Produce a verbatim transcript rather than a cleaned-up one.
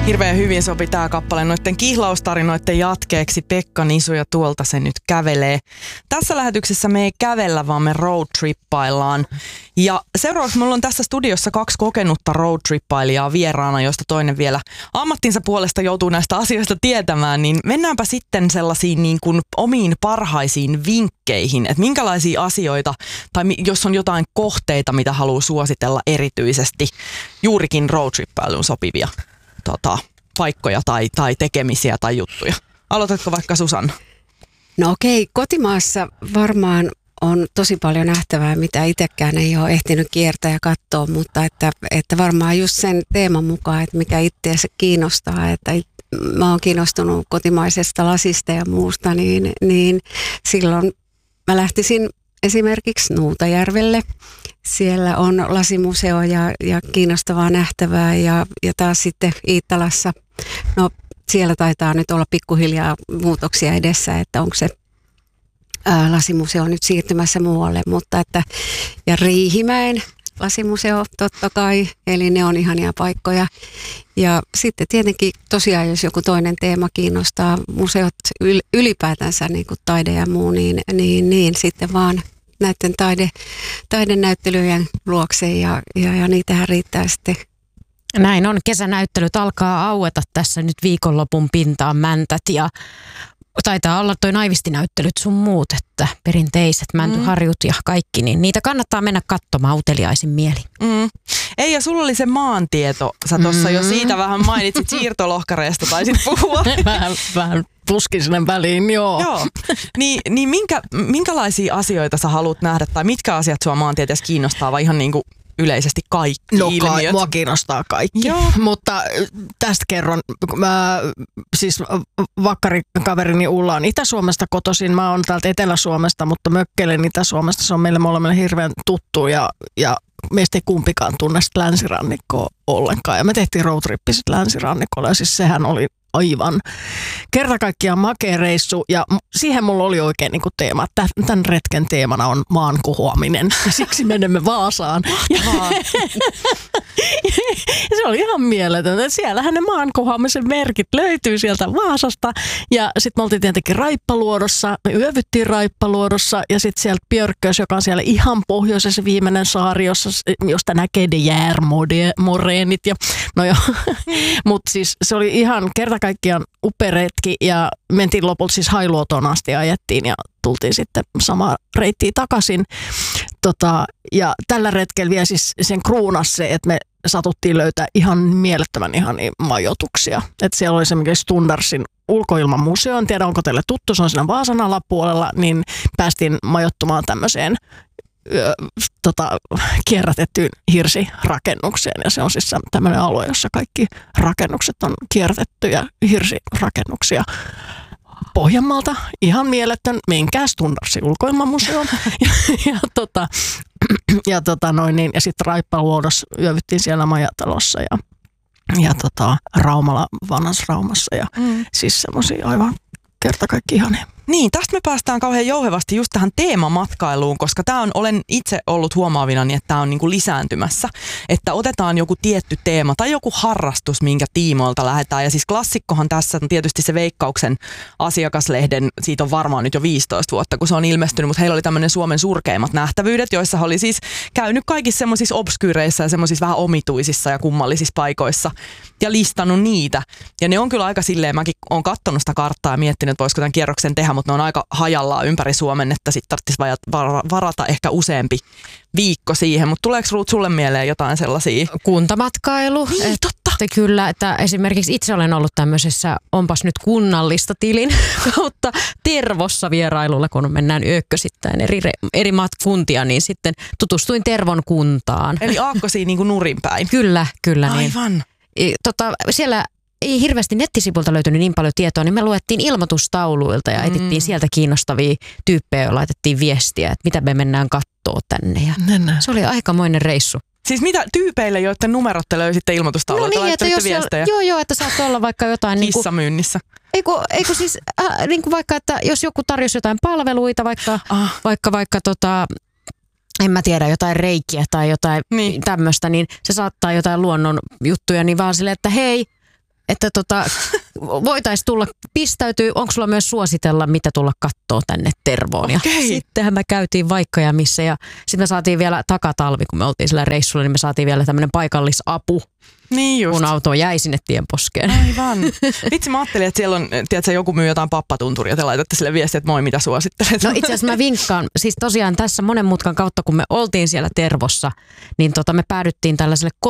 Hirveän hyvin sopi tää kappale noitten kihlaustarinoiden jatkeeksi. Pekka Nisu ja tuolta se nyt kävelee. Tässä lähetyksessä me ei kävellä, vaan me roadtrippaillaan. Ja seuraavaksi mulla on tässä studiossa kaksi kokenutta roadtrippailijaa vieraana, joista toinen vielä ammattinsa puolesta joutuu näistä asioista tietämään. Niin mennäänpä sitten sellaisiin niin kuin omiin parhaisiin vinkkeihin, että minkälaisia asioita, tai jos on jotain kohteita, mitä haluaa suositella erityisesti juurikin roadtrippailuun sopivia Tota, paikkoja tai, tai tekemisiä tai juttuja. Aloitatko vaikka Susanna? No okei, kotimaassa varmaan on tosi paljon nähtävää, mitä itsekään ei ole ehtinyt kiertää ja katsoa, mutta että, että varmaan just sen teeman mukaan, että mikä itseänsä kiinnostaa, että it, mä oon kiinnostunut kotimaisesta lasista ja muusta, niin, niin silloin mä lähtisin esimerkiksi Nuutajärvelle. Siellä on lasimuseo ja, ja kiinnostavaa nähtävää ja, ja taas sitten Iittalassa, no siellä taitaa nyt olla pikkuhiljaa muutoksia edessä, että onko se ää, lasimuseo nyt siirtymässä muualle, mutta että ja Riihimäen lasimuseo totta kai, eli ne on ihania paikkoja. Ja sitten tietenkin tosiaan, jos joku toinen teema kiinnostaa, museot ylipäätänsä niin kuin taide ja muu, niin, niin, niin sitten vaan näiden taide, taidenäyttelyjen luokse ja, ja, ja niitähän riittää sitten. Näin on. Kesänäyttelyt alkaa aueta tässä nyt viikonlopun pintaan mäntät ja taitaa olla toi naivistinäyttelyt sun muut, että perinteiset mäntyharjut ja kaikki, niin niitä kannattaa mennä katsomaan uteliaisin mieli. Mm. Ei, ja sulla oli se maantieto. Sä tuossa mm. jo siitä vähän mainitsit siirtolohkareesta, taisit puhua. vähän, vähän puskin sinne väliin, joo. joo. Ni, niin minkä, minkälaisia asioita sä haluat nähdä, tai mitkä asiat sua maantieteessä kiinnostaa, vai ihan niin kuin yleisesti kaikki no, ilmiöt? Kai, mua kiinnostaa kaikki, Joo. mutta tästä kerron. Mä, siis vakkarikaverini Ulla on Itä-Suomesta kotoisin, mä oon täältä Etelä-Suomesta, mutta mökkeilen Itä-Suomesta, se on meille molemmille hirveän tuttu ja, ja meistä ei kumpikaan tunne sitä länsirannikkoa ollenkaan. Ja me tehtiin roadtrippi sitten länsirannikolla ja siis sehän oli aivan kerta kaikkiaan makea reissu ja siihen mulla oli oikein niinku teema. Tämän retken teemana on maan kohoaminen ja siksi menemme Vaasaan. Ja se oli ihan mieletöntä. Siellähän ne maan kohoamisen merkit löytyy sieltä Vaasasta ja sitten me oltiin tietenkin Raippaluodossa. Me yövyttiin Raippaluodossa ja sitten sieltä Björkös, joka on siellä ihan pohjoisessa viimeinen saari, jossa, josta näkee de Järmoreenit ja no joo. Mutta siis se oli ihan kerta kaikkiaan upea retki ja mentiin lopulta siis Hailuotoon asti ajettiin ja tultiin sitten samaa reittiä takaisin. Tota, ja tällä retkellä vielä siis sen kruunas se, että me satuttiin löytää ihan mielettömän ihania majoituksia. Että siellä oli esimerkiksi Stundarsin ulkoilmamuseo, en tiedä onko teille tuttu, se on siinä Vaasan alapuolella, niin päästiin majoittumaan tämmöiseen Ö, tota, kierrätettyyn hirsirakennukseen ja se on siis tämmöinen alue, jossa kaikki rakennukset on kierrätettyjä hirsirakennuksia Pohjanmaalta. Ihan mieletön, menkää Stundarsin ulkoilmamuseoon ja, ja, tota, ja, tota noin, niin, ja sitten Raippaluodossa yövyttiin siellä majatalossa ja, ja tota, Raumalla, vanhassa Raumassa ja mm. siis semmoisia aivan kerta kaikki ihania. Niin, tästä me päästään kauhean jouhevasti just tähän teemamatkailuun, koska tämä on, olen itse ollut huomaavinani, että tämä on niinku lisääntymässä. Että otetaan joku tietty teema tai joku harrastus, minkä tiimoilta lähdetään. Ja siis klassikkohan tässä on tietysti se Veikkauksen asiakaslehden, siitä on varmaan nyt jo viisitoista vuotta, kun se on ilmestynyt, mutta heillä oli tämmöinen Suomen surkeimmat nähtävyydet, joissa oli siis käynyt kaikissa semmoisissa obskyyreissä ja semmoisissa vähän omituisissa ja kummallisissa paikoissa ja listannut niitä. Ja ne on kyllä aika silleen, mäkin olen katsonut sitä karttaa ja miettinyt, että voisiko tämän kierroksen tehdä, mutta ne on aika hajallaan ympäri Suomen, että sitten tarvitsisi varata ehkä useampi viikko siihen. Mutta tuleeko Ruut sulle mieleen jotain sellaisia? Kuntamatkailu. Niin, että totta. Kyllä, että esimerkiksi itse olen ollut tämmöisessä, onpas nyt kunnallista tilin kautta Tervossa vierailulla, kun mennään yökkösittäin eri, eri maat kuntia, niin sitten tutustuin Tervon kuntaan. Eli aakkosiin niin kuin nurinpäin. Kyllä, kyllä. Aivan. Niin. Tota, siellä ei hirveästi nettisivulta löytynyt niin paljon tietoa, niin me luettiin ilmoitustauluilta ja etittiin mm. sieltä kiinnostavia tyyppejä ja laitettiin viestiä, että mitä me mennään kattoo tänne. Ja se oli aikamoinen reissu. Siis mitä tyypeille, joiden numerot te löysitte ilmoitustauluilta? No niin, että jos viestejä? Joo, joo, että saattoi olla vaikka jotain kissamyynnissä. Eiku, eiku siis, äh, niin kuin vaikka, että jos joku tarjosi jotain palveluita, vaikka, ah. vaikka, vaikka tota, en mä tiedä, jotain reikiä tai jotain niin. tämmöistä, niin se saattaa jotain luonnon juttuja, niin vaan silleen, että hei, että tota, voitaisiin tulla, pistäytyy, onko sulla myös suositella, mitä tulla kattoo tänne Tervoon. Ja Okei. sittenhän me käytiin vaikka ja missä ja sitten me saatiin vielä takatalvi, kun me oltiin sillä reissulla, niin me saatiin vielä tämmöinen paikallisapu, Niin just. kun auto jäi sinne tienposkeen. Aivan. Vitsi, mä ajattelin, että siellä on, tiedätkö, joku myy jotain pappatunturia ja te laitatte sille viestiä, että moi, mitä suosittelet. No itse asiassa mä vinkkaan, siis tosiaan tässä monen mutkan kautta, kun me oltiin siellä Tervossa, niin tota me päädyttiin tällaiselle